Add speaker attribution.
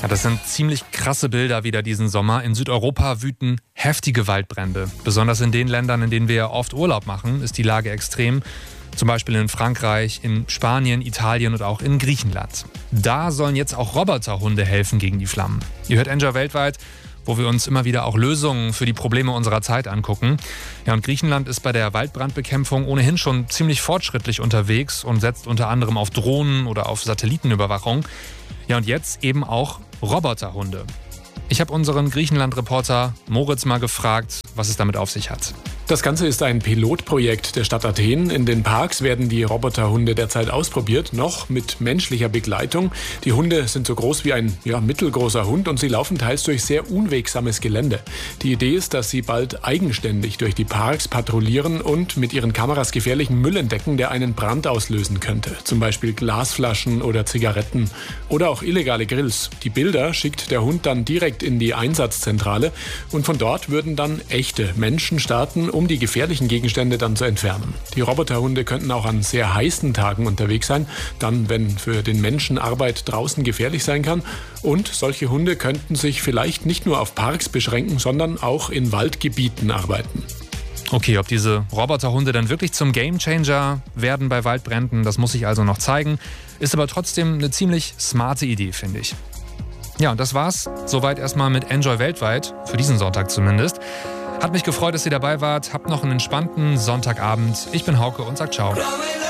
Speaker 1: Ja, das sind ziemlich krasse Bilder wieder diesen Sommer. In Südeuropa wüten heftige Waldbrände. Besonders in den Ländern, in denen wir oft Urlaub machen, ist die Lage extrem. Zum Beispiel in Frankreich, in Spanien, Italien und auch in Griechenland. Da sollen jetzt auch Roboterhunde helfen gegen die Flammen. Ihr hört Enjoy weltweit, wo wir uns immer wieder auch Lösungen für die Probleme unserer Zeit angucken. Ja, und Griechenland ist bei der Waldbrandbekämpfung ohnehin schon ziemlich fortschrittlich unterwegs und setzt unter anderem auf Drohnen oder auf Satellitenüberwachung. Ja, und jetzt eben auch Roboterhunde. Ich habe unseren Griechenland-Reporter Moritz mal gefragt, was es damit auf sich hat.
Speaker 2: Das Ganze ist ein Pilotprojekt der Stadt Athen. In den Parks werden die Roboterhunde derzeit ausprobiert, noch mit menschlicher Begleitung. Die Hunde sind so groß wie ein mittelgroßer Hund und sie laufen teils durch sehr unwegsames Gelände. Die Idee ist, dass sie bald eigenständig durch die Parks patrouillieren und mit ihren Kameras gefährlichen Müll entdecken, der einen Brand auslösen könnte. Zum Beispiel Glasflaschen oder Zigaretten oder auch illegale Grills. Die Bilder schickt der Hund dann direkt in die Einsatzzentrale und von dort würden dann echte Menschen starten, um die gefährlichen Gegenstände dann zu entfernen. Die Roboterhunde könnten auch an sehr heißen Tagen unterwegs sein, dann, wenn für den Menschen Arbeit draußen gefährlich sein kann. Und solche Hunde könnten sich vielleicht nicht nur auf Parks beschränken, sondern auch in Waldgebieten arbeiten.
Speaker 1: Okay, ob diese Roboterhunde dann wirklich zum Gamechanger werden bei Waldbränden, das muss sich also noch zeigen. Ist aber trotzdem eine ziemlich smarte Idee, finde ich. Ja, und das war's. Soweit erstmal mit Enjoy weltweit, für diesen Sonntag zumindest. Hat mich gefreut, dass ihr dabei wart. Habt noch einen entspannten Sonntagabend. Ich bin Hauke und sag ciao.